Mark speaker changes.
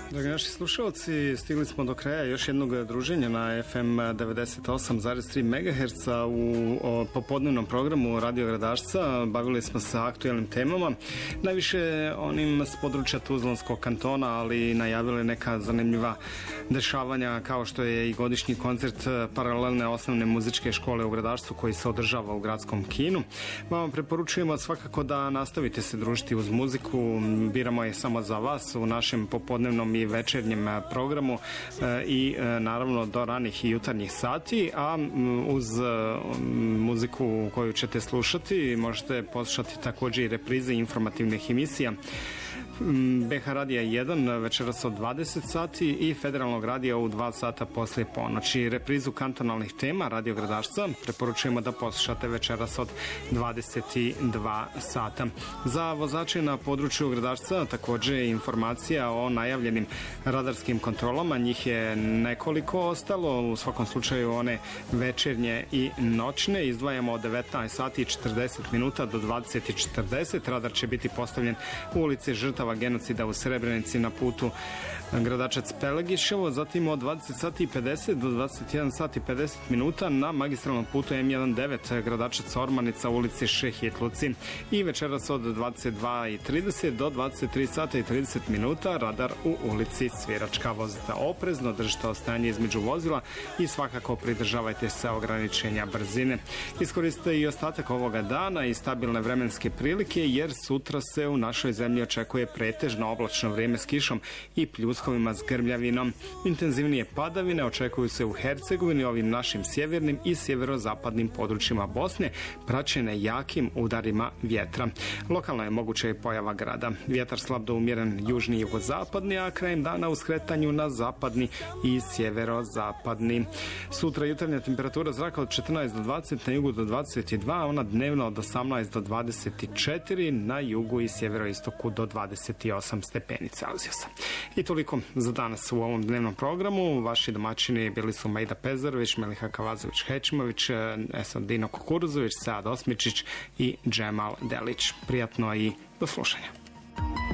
Speaker 1: Dragi naši slušalci, stigli smo do kraja još jednog druženja na FM 98,3 MHz u popodnevnom programu Radio Gradašca. Bavili smo se aktuelnim temama, najviše onim s područja Tuzlanskog kantona, ali najavili neka zanimljiva dešavanja kao što je i godišnji koncert paralelne osnovne muzičke škole u Gradašcu koji se održava u gradskom kinu. Vama preporučujemo svakako da nastavite se družiti uz muziku, biramo je samo za vas u našem popodnevnom i večernjem programu i naravno do ranih i jutarnjih sati, a uz muziku koju ćete slušati možete poslušati također i reprize informativnih emisija BH Radija 1 večeras od 20 sati i Federalnog radija u 2 sata poslije ponoći. Reprizu kantonalnih tema Radio Gradašca preporučujemo da poslušate večeras od 22 sata. Za vozače na području Gradašca također informacija o najavljenim radarskim kontrolama, njih je nekoliko ostalo, u svakom slučaju one večernje i noćne. Izdvajamo od 19 sati i 40 minuta do 20:40. Radar će biti postavljen u ulici žrtava genocida u Srebrenici na putu Gradačac-Pelegiševo, zatim od 20 sati i 50 do 21 sati i 50 minuta na magistralnom putu M19 Gradačac-Ormanica u ulici Šehjetluci i večeras od 22:30 do 23 sata i 30 minuta radar u ulici Sviračka. Vozite oprezno, držite ostajanje između vozila i svakako pridržavajte se ograničenja brzine. Iskoristite i ostatak ovoga dana i stabilne vremenske prilike jer sutra se u našoj zemlji očekuje pretežno oblačno vrijeme s kišom i pljuskovima s grmljavinom. Intenzivnije padavine očekuju se u Hercegovini, ovim našim sjevernim i sjeverozapadnim područjima Bosne, praćene jakim udarima vjetra. Lokalno je moguća i pojava grada. Vjetar slab do umjeren južni i jugozapadni, a krajem dana u skretanju na zapadni i sjeverozapadni. Sutra jutarnja temperatura zraka od 14 do 20, na jugu do 22, ona dnevno od 18 do 24, na jugu i sjeveroistoku do 28 stepeni Celzijusa. I toliko za danas u ovom dnevnom programu. Vaši domaćini bili su Majda Pezarović, Meliha Kavazović-Hečimović, Dino Kukuruzović, Sead Osmičić i Džemal Delić. Prijatno i do slušanja.